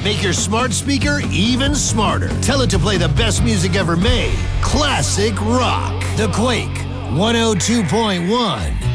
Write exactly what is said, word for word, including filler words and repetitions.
Make your smart speaker even smarter. Tell it to play the best music ever made. Classic rock. The Quake one oh two point one.